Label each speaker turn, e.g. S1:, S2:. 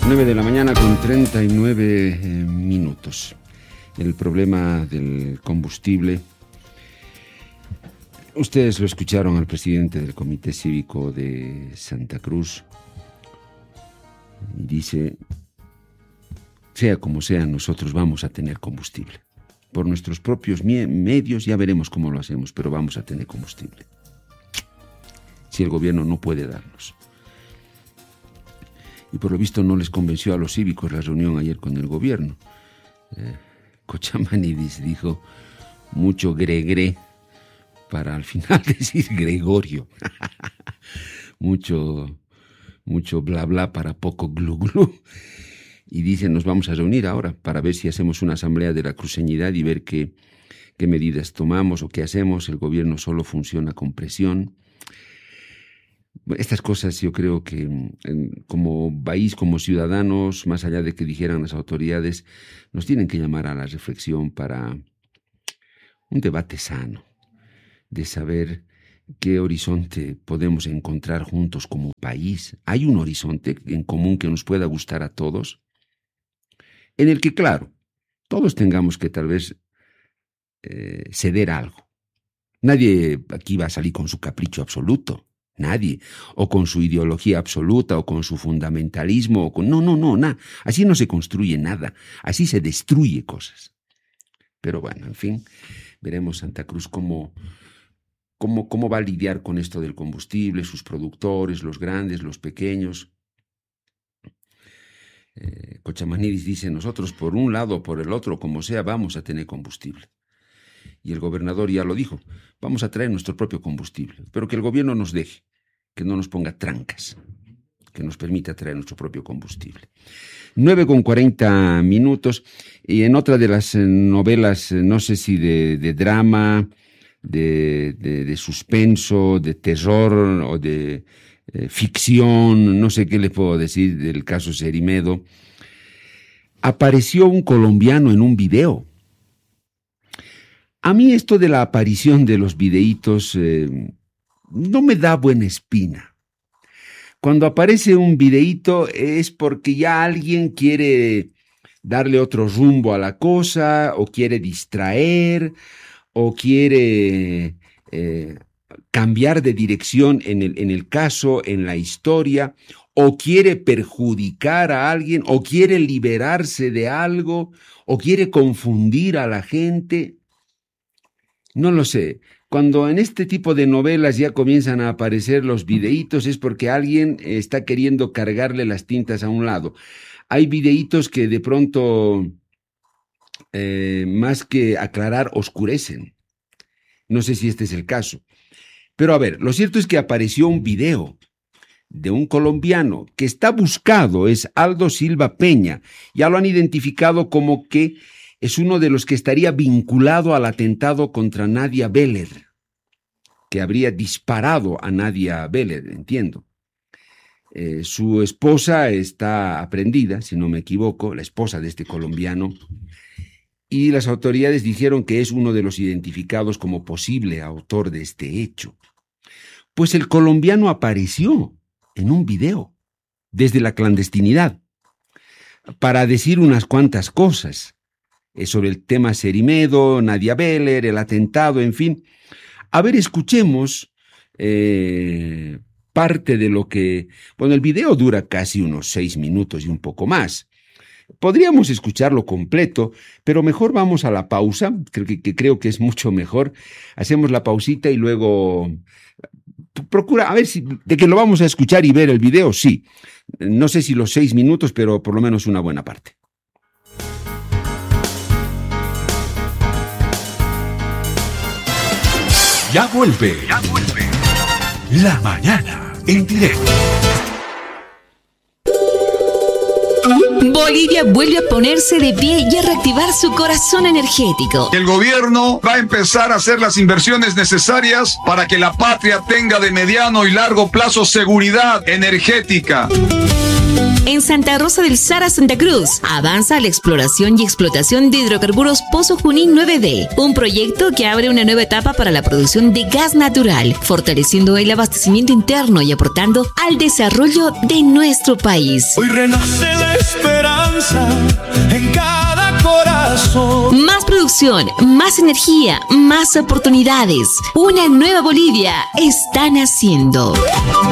S1: 9 de la mañana con 39 minutos. El problema del combustible. Ustedes lo escucharon al presidente del Comité Cívico de Santa Cruz. Dice, sea como sea, nosotros vamos a tener combustible. Por nuestros propios medios, ya veremos cómo lo hacemos, pero vamos a tener combustible. Si el gobierno no puede darnos. Y por lo visto no les convenció a los cívicos la reunión ayer con el gobierno. Kochamanidis dijo mucho gregre para al final decir Gregorio. mucho bla bla para poco glu glu. Y dice, nos vamos a reunir ahora para ver si hacemos una asamblea de la cruceñidad y ver qué medidas tomamos o qué hacemos. El gobierno solo funciona con presión. Estas cosas yo creo que como país, como ciudadanos, más allá de que dijeran las autoridades, nos tienen que llamar a la reflexión para un debate sano, de saber qué horizonte podemos encontrar juntos como país. ¿Hay un horizonte en común que nos pueda gustar a todos? En el que, claro, todos tengamos que tal vez ceder algo. Nadie aquí va a salir con su capricho absoluto. Nadie, o con su ideología absoluta, o con su fundamentalismo, o con... No, nada. Así no se construye nada, así se destruye cosas. Pero bueno, en fin, veremos Santa Cruz cómo va a lidiar con esto del combustible, sus productores, los grandes, los pequeños. Kochamanidis dice, nosotros por un lado o por el otro, como sea, vamos a tener combustible. Y el gobernador ya lo dijo, vamos a traer nuestro propio combustible, pero que el gobierno nos deje, que no nos ponga trancas, que nos permita traer nuestro propio combustible. 9:40 minutos, y en otra de las novelas, no sé si de drama, de suspenso, de terror o de ficción, no sé qué le puedo decir del caso Cerimedo, apareció un colombiano en un video. A mí esto de la aparición de los videitos no me da buena espina. Cuando aparece un videíto es porque ya alguien quiere darle otro rumbo a la cosa, o quiere distraer, o quiere cambiar de dirección en el caso, en la historia, o quiere perjudicar a alguien, o quiere liberarse de algo, o quiere confundir a la gente. No lo sé. Cuando en este tipo de novelas ya comienzan a aparecer los videitos es porque alguien está queriendo cargarle las tintas a un lado. Hay videitos que de pronto, más que aclarar, oscurecen. No sé si este es el caso. Pero a ver, lo cierto es que apareció un video de un colombiano que está buscado, es Aldo Silva Peña. Ya lo han identificado como que es uno de los que estaría vinculado al atentado contra Nadia Beler, que habría disparado a Nadia Beler, entiendo. Su esposa está aprehendida, si no me equivoco, la esposa de este colombiano, y las autoridades dijeron que es uno de los identificados como posible autor de este hecho. Pues el colombiano apareció en un video, desde la clandestinidad, para decir unas cuantas cosas sobre el tema Cerimedo, Nadia Beler, el atentado, en fin. A ver, escuchemos parte de lo que... Bueno, el video dura casi unos 6 minutos y un poco más. Podríamos escucharlo completo, pero mejor vamos a la pausa, creo que es mucho mejor. Hacemos la pausita y luego... Procura, a ver si de que lo vamos a escuchar y ver el video, sí. No sé si los 6 minutos, pero por lo menos una buena parte.
S2: Ya vuelve. La mañana en directo.
S3: Bolivia vuelve a ponerse de pie y a reactivar su corazón energético.
S4: El gobierno va a empezar a hacer las inversiones necesarias para que la patria tenga de mediano y largo plazo seguridad energética.
S3: En Santa Rosa del Sara, Santa Cruz, avanza la exploración y explotación de hidrocarburos Pozo Junín 9D, un proyecto que abre una nueva etapa para la producción de gas natural, fortaleciendo el abastecimiento interno y aportando al desarrollo de nuestro país.
S5: Hoy renace la esperanza en cada corazón.
S3: Más producción, más energía, más oportunidades. Una nueva Bolivia está naciendo.